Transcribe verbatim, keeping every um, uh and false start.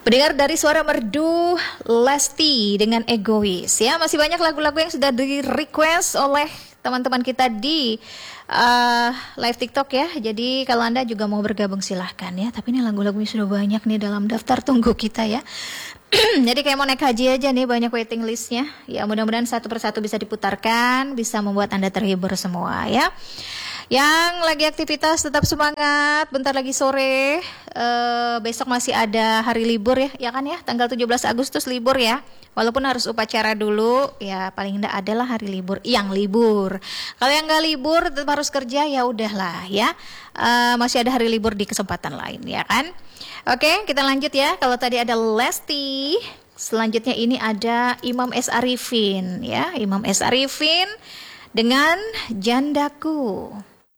Mendengar dari suara merdu Lesti dengan Egois ya. Masih banyak lagu-lagu yang sudah di request oleh teman-teman kita di uh, live TikTok ya. Jadi kalau Anda juga mau bergabung silahkan ya. Tapi ini lagu-lagunya sudah banyak nih dalam daftar tunggu kita ya. Jadi kayak mau naik haji aja nih, banyak waiting listnya. Ya mudah-mudahan satu persatu bisa diputarkan, bisa membuat Anda terhibur semua ya. Yang lagi aktivitas tetap semangat, bentar lagi sore, uh, besok masih ada hari libur ya, ya kan ya, tanggal tujuh belas Agustus libur ya. Walaupun harus upacara dulu, ya paling enggak adalah hari libur yang libur. Kalau yang enggak libur tetap harus kerja, ya udahlah ya. Uh, masih ada hari libur di kesempatan lain ya kan. Oke, kita lanjut ya. Kalau tadi ada Lesti, selanjutnya ini ada Imam S. Arifin ya, Imam S. Arifin dengan Jandaku.